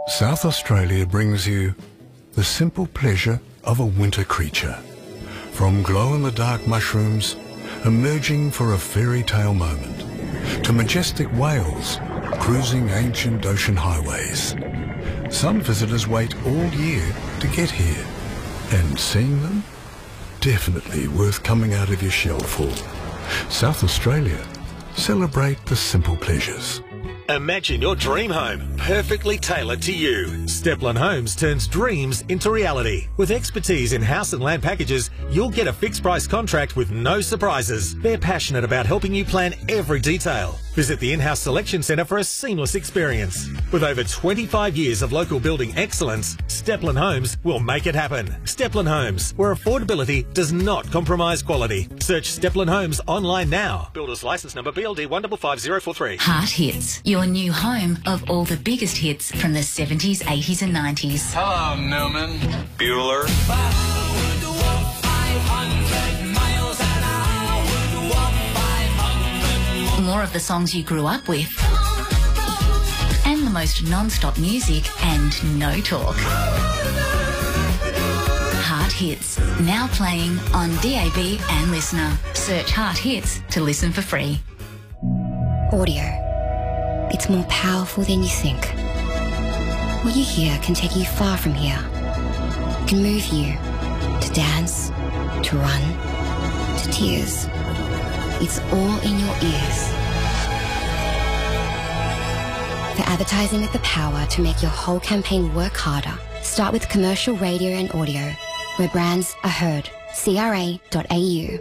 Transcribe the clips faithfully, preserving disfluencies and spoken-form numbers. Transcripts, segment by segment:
South Australia brings you the simple pleasure of a winter creature. From glow-in-the-dark mushrooms emerging for a fairy tale moment, to majestic whales cruising ancient ocean highways. Some visitors wait all year to get here, and seeing them, definitely worth coming out of your shell for. South Australia, celebrate the simple pleasures. Imagine your dream home, perfectly tailored to you. Steplin Homes turns dreams into reality. With expertise in house and land packages, you'll get a fixed price contract with no surprises. They're passionate about helping you plan every detail. Visit the in-house selection centre for a seamless experience. With over twenty-five years of local building excellence, Steplin Homes will make it happen. Steplin Homes, where affordability does not compromise quality. Search Steplin Homes online now. Builder's license number B L D one five five zero four three. Heart Hits, your new home of all the biggest hits from the seventies, eighties and nineties. Hello, Newman. Bueller. More of the songs you grew up with. And the most non-stop music and no talk. Heart Hits, now playing on D A B and Listener. Search Heart Hits to listen for free. Audio. It's more powerful than you think. What you hear can take you far from here. It can move you to dance, to run, to tears. It's all in your ears. For advertising with the power to make your whole campaign work harder, start with commercial radio and audio, where brands are heard. C R A dot A U.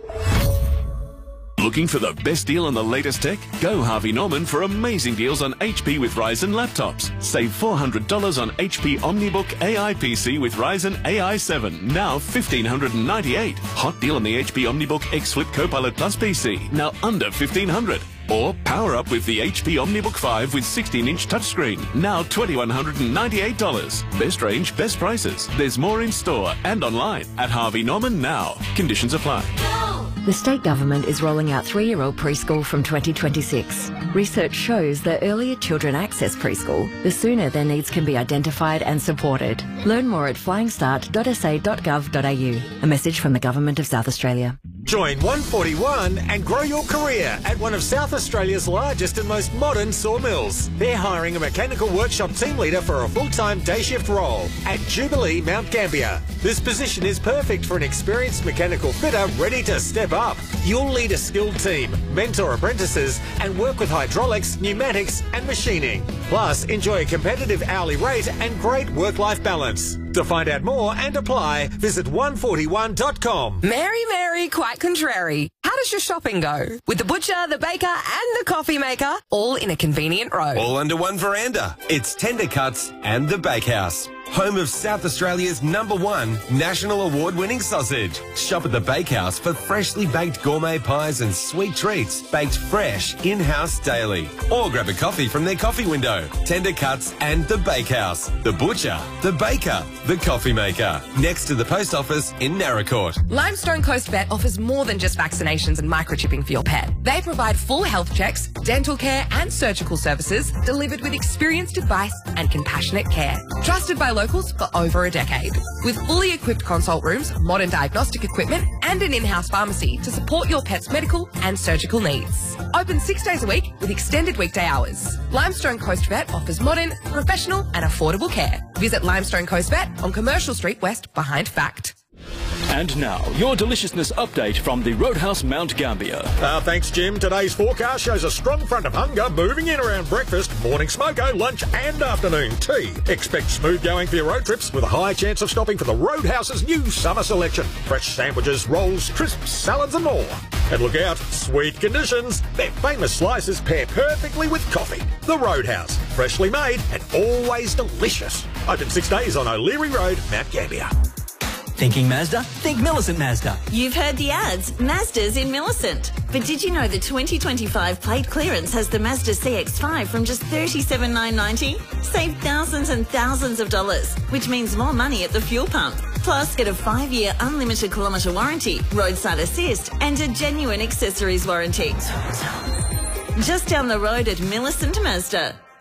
Looking for the best deal on the latest tech? Go Harvey Norman for amazing deals on H P with Ryzen laptops. Save four hundred dollars on H P OmniBook A I P C with Ryzen A I seven, now fifteen ninety-eight dollars. Hot deal on the H P OmniBook X Flip Copilot Plus P C, now under fifteen hundred dollars. Or power up with the H P OmniBook five with sixteen inch touchscreen, now two thousand one hundred ninety-eight dollars. Best range, best prices. There's more in store and online at Harvey Norman now. Conditions apply. The state government is rolling out three-year-old preschool from twenty twenty-six. Research shows the earlier children access preschool, the sooner their needs can be identified and supported. Learn more at flying start dot s a dot gov dot a u. A message from the Government of South Australia. Join one forty-one and grow your career at one of South Australia's largest and most modern sawmills. They're hiring a mechanical workshop team leader for a full-time day shift role at Jubilee Mount Gambier. This position is perfect for an experienced mechanical fitter ready to step up. You'll lead a skilled team, mentor apprentices, and work with hydraulics, pneumatics, and machining. Plus, enjoy a competitive hourly rate and great work-life balance. To find out more and apply, visit one forty-one dot com. Mary, Mary, quite contrary. How does your shopping go? With the butcher, the baker, and the coffee maker, all in a convenient row. All under one veranda. It's Tender Cuts and the Bakehouse, home of South Australia's number one national award-winning sausage. Shop at the Bakehouse for freshly baked gourmet pies and sweet treats, baked fresh in-house daily. Or grab a coffee from their coffee window. Tender Cuts and the Bakehouse, the butcher, the baker, the coffee maker, next to the post office in Naracoorte. Limestone Coast Vet offers more than just vaccinations and microchipping for your pet. They provide full health checks, dental care and surgical services delivered with experienced advice and compassionate care. Trusted by locals for over a decade. With fully equipped consult rooms, modern diagnostic equipment and an in-house pharmacy to support your pet's medical and surgical needs. Open six days a week with extended weekday hours. Limestone Coast Vet offers modern, professional and affordable care. Visit Limestone Coast Vet on Commercial Street West behind Fact. And now, your deliciousness update from the Roadhouse Mount Gambier. Uh, thanks, Jim. Today's forecast shows a strong front of hunger moving in around breakfast, morning smoko, lunch and afternoon tea. Expect smooth going for your road trips with a high chance of stopping for the Roadhouse's new summer selection. Fresh sandwiches, rolls, crisps, salads and more. And look out, sweet conditions. Their famous slices pair perfectly with coffee. The Roadhouse, freshly made and always delicious. Open six days on O'Leary Road, Mount Gambier. Thinking Mazda? Think Millicent Mazda. You've heard the ads. Mazda's in Millicent. But did you know the twenty twenty-five plate clearance has the Mazda C X five from just thirty-seven thousand nine hundred ninety? Save thousands and thousands of dollars, which means more money at the fuel pump. Plus, get a five-year unlimited kilometre warranty, roadside assist, and a genuine accessories warranty. Just down the road at Millicent Mazda.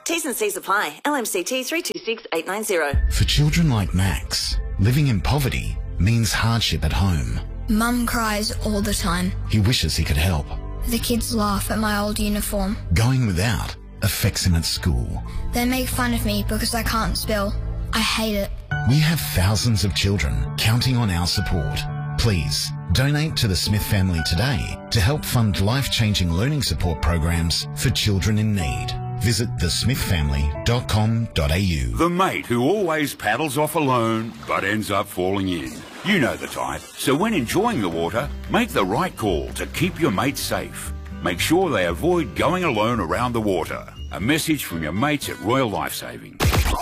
T's and C's apply. L M C T three two six eight nine zero. For children like Max, living in poverty means hardship at home. Mum cries all the time. He wishes he could help. The kids laugh at my old uniform. Going without affects him at school. They make fun of me because I can't spell. I hate it. We have thousands of children counting on our support. Please donate to the Smith family today to help fund life-changing learning support programs for children in need. Visit the smith family dot com dot a u. The mate who always paddles off alone but ends up falling in. You know the type. So when enjoying the water, make the right call to keep your mates safe. Make sure they avoid going alone around the water. A message from your mates at Royal Lifesaving.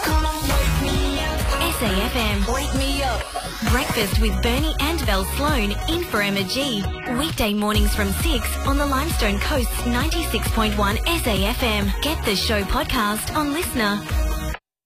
S A F M. Wake me up. Breakfast with Bernie and Val Sloan in for Emma G. Weekday mornings from six on the Limestone Coast's ninety-six point one S A F M. Get the show podcast on Listener.